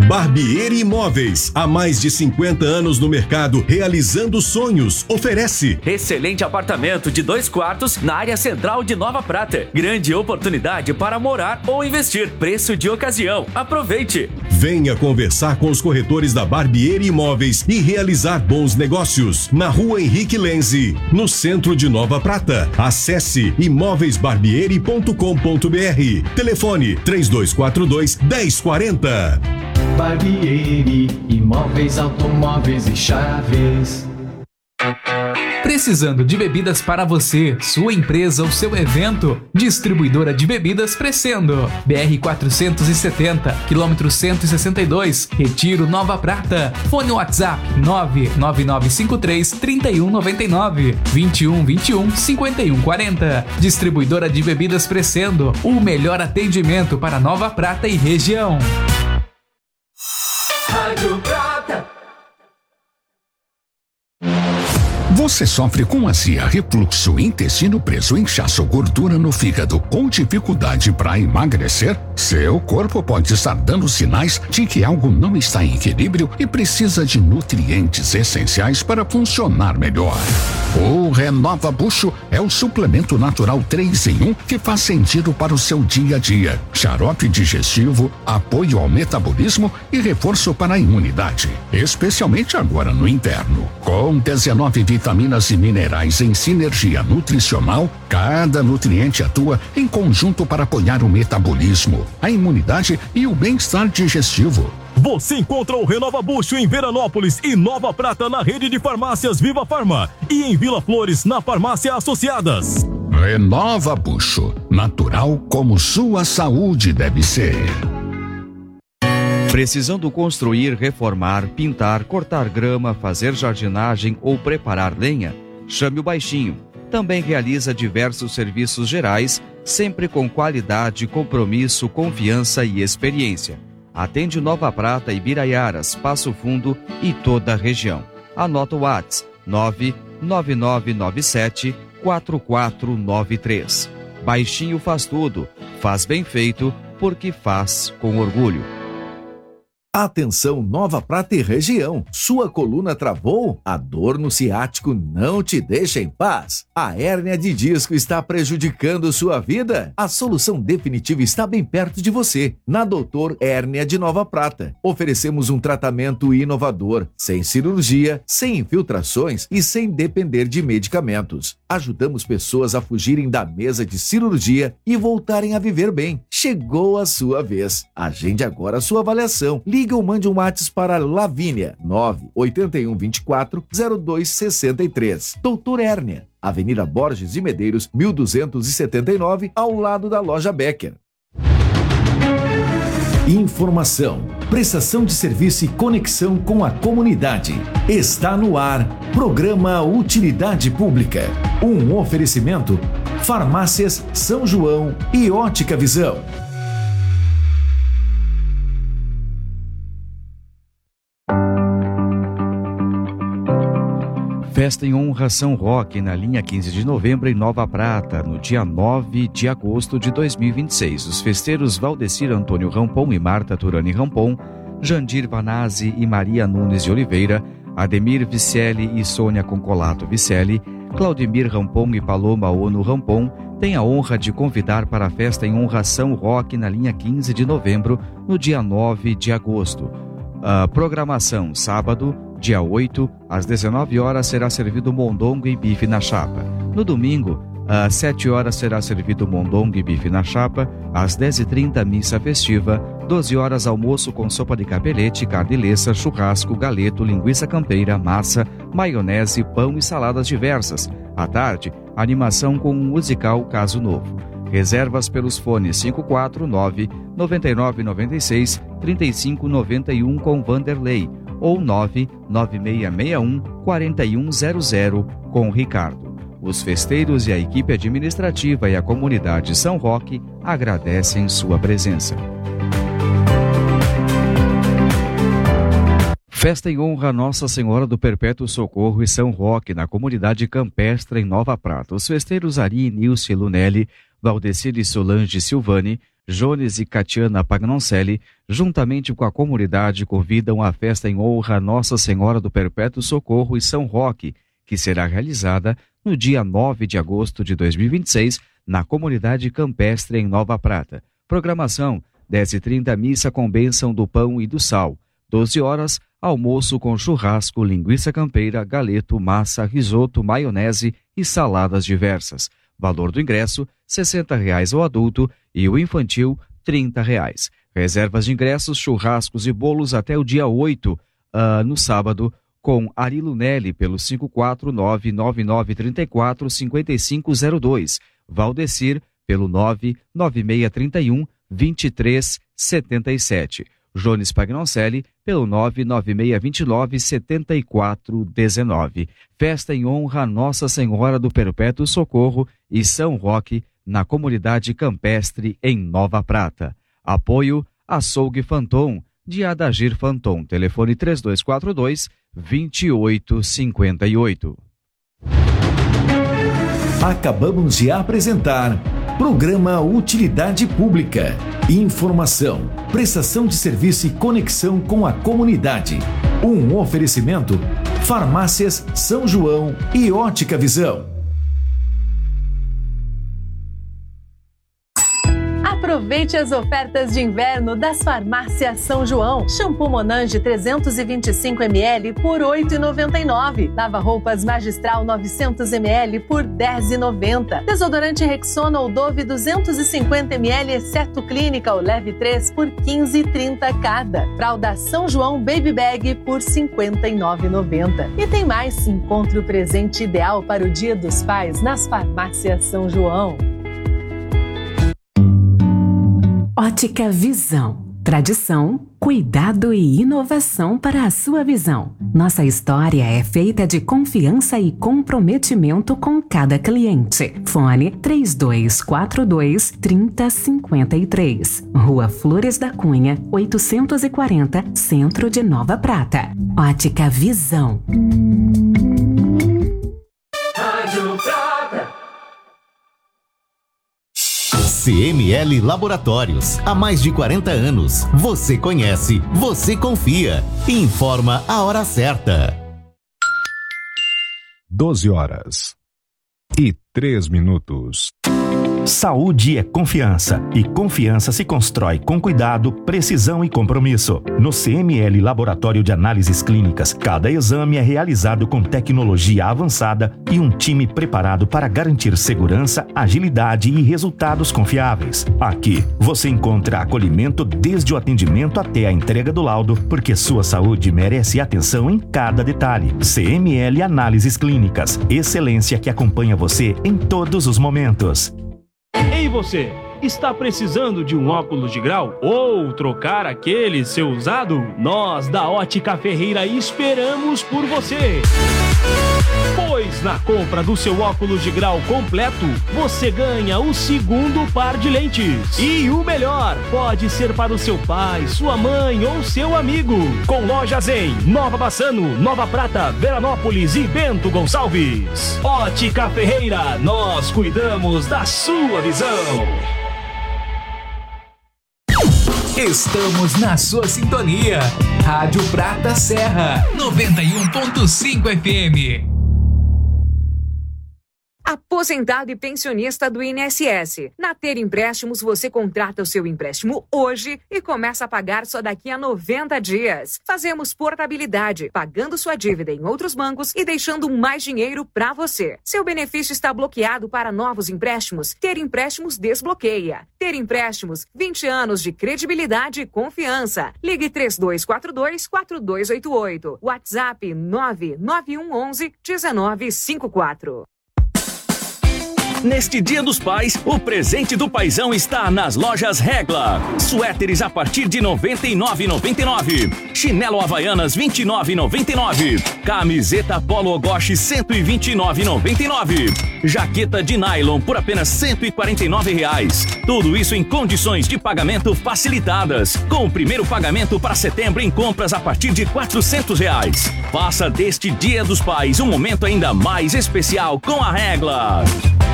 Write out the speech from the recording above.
Barbieri Imóveis, há mais de 50 anos no mercado, realizando sonhos, oferece excelente apartamento de 2 quartos na área central de Nova Prata. Grande oportunidade para morar ou investir. Preço de ocasião. Aproveite! Venha conversar com os corretores da Barbieri Imóveis e realizar bons negócios. Na Rua Henrique Lenzi, no centro de Nova Prata. Acesse imóveisbarbieri.com.br. Telefone 3242-1040. Barbieri, imóveis, automóveis e chaves. Precisando de bebidas para você, sua empresa ou seu evento? Distribuidora de bebidas Crescendo. BR 470, quilômetro 162, Retiro, Nova Prata. Fone WhatsApp 99953-3199, 2121-5140. Distribuidora de bebidas Crescendo, o melhor atendimento para Nova Prata e região. Rádio Prata. Você sofre com azia, refluxo, intestino preso, inchaço, gordura no fígado, com dificuldade para emagrecer? Seu corpo pode estar dando sinais de que algo não está em equilíbrio e precisa de nutrientes essenciais para funcionar melhor. O Renova Bucho é o suplemento natural 3 em 1 que faz sentido para o seu dia a dia. Xarope digestivo, apoio ao metabolismo e reforço para a imunidade, especialmente agora no inverno. Com 19 vitaminas e minerais em sinergia nutricional, cada nutriente atua em conjunto para apoiar o metabolismo, a imunidade e o bem-estar digestivo. Você encontra o Renova Bucho em Veranópolis e Nova Prata na rede de farmácias Viva Farma e em Vila Flores na Farmácia Associadas. Renova Bucho, natural como sua saúde deve ser. Precisando construir, reformar, pintar, cortar grama, fazer jardinagem ou preparar lenha? Chame o Baixinho. Também realiza diversos serviços gerais, sempre com qualidade, compromisso, confiança e experiência. Atende Nova Prata, Ibiraiaras, Passo Fundo e toda a região. Anota o WhatsApp 99997-4493. Baixinho faz tudo, faz bem feito, porque faz com orgulho. Atenção Nova Prata e região, sua coluna travou? A dor no ciático não te deixa em paz? A hérnia de disco está prejudicando sua vida? A solução definitiva está bem perto de você, na Doutor Hérnia de Nova Prata. Oferecemos um tratamento inovador, sem cirurgia, sem infiltrações e sem depender de medicamentos. Ajudamos pessoas a fugirem da mesa de cirurgia e voltarem a viver bem. Chegou a sua vez. Agende agora a sua avaliação. Liga ou mande um WhatsApp para Lavínia 981240263. Doutor Hérnia, Avenida Borges de Medeiros, 1279, ao lado da Loja Becker. Informação, prestação de serviço e conexão com a comunidade. Está no ar, Programa Utilidade Pública. Um oferecimento, Farmácias São João e Ótica Visão. Festa em honra São Roque na linha 15 de novembro em Nova Prata, no dia 9 de agosto de 2026. Os festeiros Valdecir Antônio Rampon e Marta Turani Rampon, Jandir Vanazzi e Maria Nunes de Oliveira, Ademir Vicelli e Sônia Concolato Vicelli, Claudemir Rampon e Paloma Ono Rampon têm a honra de convidar para a festa em honra São Roque na linha 15 de novembro, no dia 9 de agosto. A programação, sábado, dia 8, às 19 horas, será servido mondongo e bife na chapa. No domingo, às 7 horas, será servido mondongo e bife na chapa. Às 10h30, missa festiva. 12 horas, almoço com sopa de capelete, carne-leça, churrasco, galeto, linguiça campeira, massa, maionese, pão e saladas diversas. À tarde, animação com um musical Caso Novo. Reservas pelos fones 549-9996-3591 com Vanderlei ou 99661-4100 com Ricardo. Os festeiros e a equipe administrativa e a comunidade São Roque agradecem sua presença. Festa em honra a Nossa Senhora do Perpétuo Socorro e São Roque, na comunidade campestre em Nova Prata. Os festeiros Ari, Nilce, Lunelli, Valdecir e Solange Silvani, Jones e Catiana Pagnoncelli, juntamente com a comunidade, convidam a festa em honra a Nossa Senhora do Perpétuo Socorro e São Roque, que será realizada no dia 9 de agosto de 2026, na comunidade campestre em Nova Prata. Programação: 10h30, missa com bênção do pão e do sal. 12 horas, almoço com churrasco, linguiça campeira, galeto, massa, risoto, maionese e saladas diversas. Valor do ingresso, R$ 60,00 ao adulto e o infantil, R$ 30,00. Reservas de ingressos, churrascos e bolos até o dia 8, no sábado, com Arilo Nelly pelo 549-9934-5502. Valdecir pelo 99631-2377. Jones Pagnoncelli pelo 99629-7419. Festa em honra a Nossa Senhora do Perpétuo Socorro e São Roque, na comunidade campestre em Nova Prata. Apoio Açougue Fanton, de Adagir Fanton. Telefone 3242-2858. Acabamos de apresentar Programa Utilidade Pública. Informação, prestação de serviço e conexão com a comunidade. Um oferecimento: Farmácias São João e Ótica Visão. Aproveite as ofertas de inverno das Farmácias São João. Shampoo Monange 325 ml por R$ 8,99. Lava-roupas Magistral 900 ml por R$ 10,90. Desodorante Rexona ou Dove 250 ml, exceto Clinical, leve 3 por R$ 15,30 cada. Fralda São João Baby Bag por R$ 59,90. E tem mais, encontre o presente ideal para o Dia dos Pais nas Farmácias São João. Ótica Visão. Tradição, cuidado e inovação para a sua visão. Nossa história é feita de confiança e comprometimento com cada cliente. Fone 3242-3053. Rua Flores da Cunha, 840, Centro de Nova Prata. Ótica Visão. Rádio Prata. CML Laboratórios, há mais de 40 anos. Você conhece, você confia. Informa a hora certa. 12h03. Saúde é confiança, e confiança se constrói com cuidado, precisão e compromisso. No CML Laboratório de Análises Clínicas, cada exame é realizado com tecnologia avançada e um time preparado para garantir segurança, agilidade e resultados confiáveis. Aqui, você encontra acolhimento desde o atendimento até a entrega do laudo, porque sua saúde merece atenção em cada detalhe. CML Análises Clínicas, excelência que acompanha você em todos os momentos. Ei você, está precisando de um óculos de grau ou trocar aquele seu usado? Nós da Ótica Ferreira esperamos por você. Pois na compra do seu óculos de grau completo, você ganha o segundo par de lentes. E o melhor, pode ser para o seu pai, sua mãe ou seu amigo. Com lojas em Nova Bassano, Nova Prata, Veranópolis e Bento Gonçalves. Ótica Ferreira, nós cuidamos da sua visão. Estamos na sua sintonia. Rádio Prata Serra, 91.5 FM. Aposentado e pensionista do INSS. Na Ter Empréstimos, você contrata o seu empréstimo hoje e começa a pagar só daqui a 90 dias. Fazemos portabilidade, pagando sua dívida em outros bancos e deixando mais dinheiro para você. Seu benefício está bloqueado para novos empréstimos? Ter Empréstimos desbloqueia. Ter Empréstimos, 20 anos de credibilidade e confiança. Ligue 3242-4288. WhatsApp 99111-1954. Neste Dia dos Pais, o presente do paizão está nas lojas Regla. Suéteres a partir de R$ 99,99. Chinelo Havaianas R$ 29,99. Camiseta Polo Ogoshi R$ 129,99. Jaqueta de nylon por apenas R$ 149,00. Tudo isso em condições de pagamento facilitadas. Com o primeiro pagamento para setembro em compras a partir de R$ 400,00. Faça deste Dia dos Pais um momento ainda mais especial com a Regla.